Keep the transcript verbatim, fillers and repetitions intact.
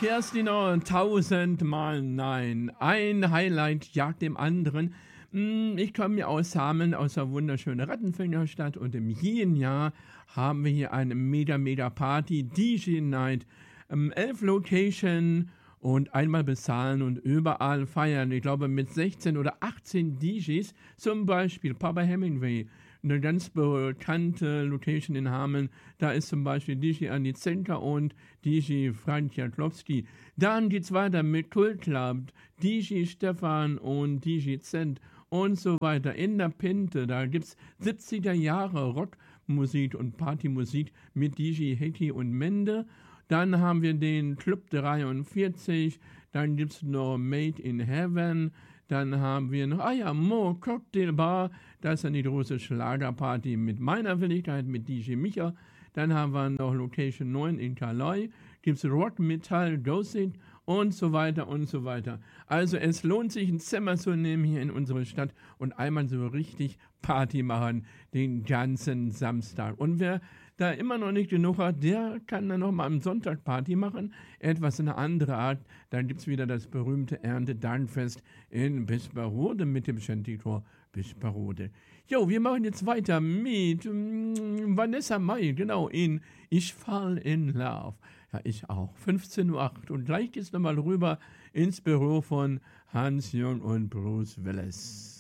Kerstin, tausendmal nein. Ein Highlight jagt dem anderen. Hm, Ich komme ja aus Hameln, aus der wunderschönen Rattenfängerstadt, und im jeden Jahr haben wir hier eine mega, mega Party, D J Night, ähm, elf Location und einmal bezahlen und überall feiern. Ich glaube mit sechzehn oder achtzehn D Js, zum Beispiel Papa Hemingway, eine ganz bekannte Location in Hameln. Da ist zum Beispiel D J Andi Zenker und D J Frank Jatlowski. Dann geht's weiter mit Kult Club, D J Stefan und D J Zent und so weiter. In der Pinte, da gibt's siebziger Jahre Rockmusik und Partymusik mit D J Heki und Mende. Dann haben wir den Club dreiundvierzig, dann gibt's noch Made in Heaven, dann haben wir noch, ah ja, Mo Cocktail Bar, das ist dann die große Schlagerparty mit meiner Willigkeit, mit D J Micha. Dann haben wir noch Location neun in Calais, gibt's Rock, Metall, Ghosting und so weiter und so weiter. Also es lohnt sich, ein Zimmer zu nehmen hier in unserer Stadt und einmal so richtig Party machen den ganzen Samstag. Und wer da immer noch nicht genug hat, der kann dann noch mal am Sonntag Party machen. Etwas in einer anderen Art. Dann gibt es wieder das berühmte Erntedankfest in Bisperode mit dem Shantychor Bisperode. Jo, wir machen jetzt weiter mit mm, Vanessa Mai, genau, in Ich fall in Love. Ja, ich auch. fünfzehn Uhr acht. Und gleich geht's nochmal rüber ins Büro von Hans Jung und Bruce Willis.